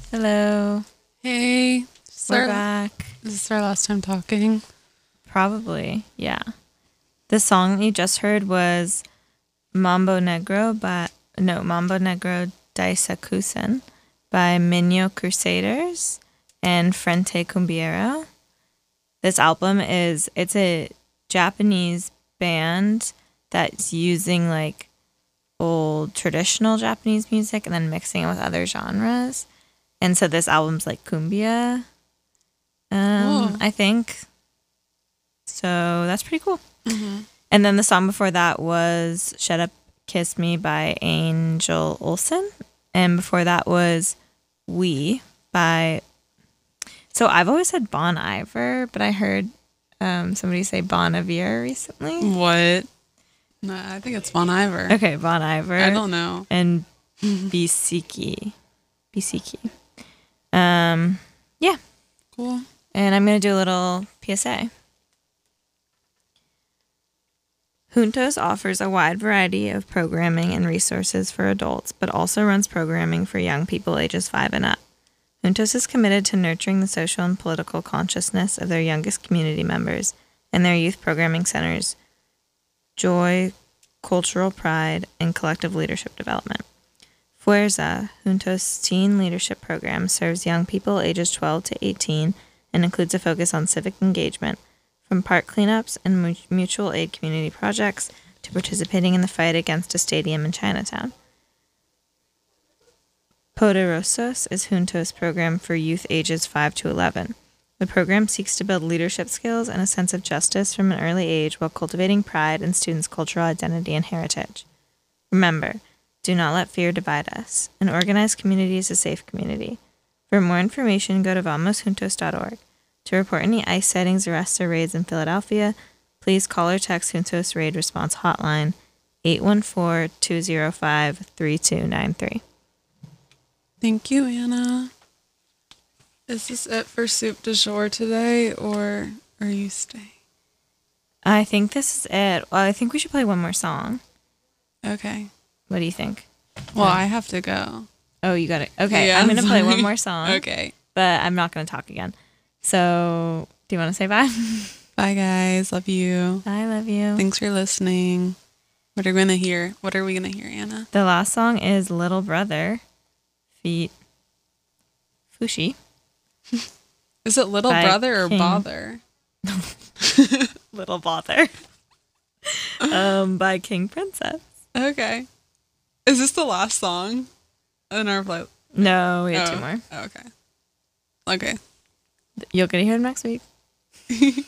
Hello. Hey, We're back. Is this our last time talking? Probably, yeah. The song you just heard was Mambo Negro Daisakusen by Minyo Crusaders and Frente Cumbiero. This album it's a Japanese band that's using like old traditional Japanese music and then mixing it with other genres. And so this album's like cumbia, Cool. I think. So that's pretty cool. Mm-hmm. And then the song before that was Shut Up, Kiss Me by Angel Olsen. And before that was We by... So I've always said Bon Iver, but I heard somebody say Bon Iver recently. What? No, I think it's Bon Iver. Okay, Bon Iver. I don't know. And Bisiki. Yeah. Cool. And I'm going to do a little PSA. Juntos offers a wide variety of programming and resources for adults, but also runs programming for young people ages 5 and up. Juntos is committed to nurturing the social and political consciousness of their youngest community members and their youth programming centers, joy, cultural pride, and collective leadership development. Fuerza, Juntos' teen leadership program, serves young people ages 12 to 18 and includes a focus on civic engagement, from park cleanups and mutual aid community projects to participating in the fight against a stadium in Chinatown. Poderosos is Juntos' program for youth ages 5 to 11. The program seeks to build leadership skills and a sense of justice from an early age while cultivating pride in students' cultural identity and heritage. Remember, do not let fear divide us. An organized community is a safe community. For more information, go to vamosjuntos.org. To report any ICE sightings, arrests, or raids in Philadelphia, please call or text Juntos Raid Response Hotline 814-205-3293. Thank you, Anna. Is this it for Soup du Jour today, or are you staying? I think this is it. Well, I think we should play one more song. Okay. What do you think? Well, I have to go. Oh, you got it. Okay, Yeah, I'm going to play sorry. one more song. Okay. But I'm not going to talk again. So, do you want to say bye? Bye, guys. Love you. I love you. Thanks for listening. What are we gonna hear? Anna? The last song is Little Brother feat. Fushi. Is it Little By Brother or King. Bother? Little Bother. By King Princess. Okay. Is this the last song in our play? No, we have two more. Okay. Okay. You'll get to hear them next week.